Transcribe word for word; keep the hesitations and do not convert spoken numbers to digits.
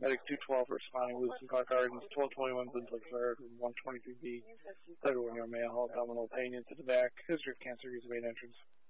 Medic two twelve responding, Wilson Park Gardens, twelve twenty-one Blinslick Road, one twenty-three B, Federal Near Mail Hall, Domino Payne into the back, history of cancer, use of main entrance.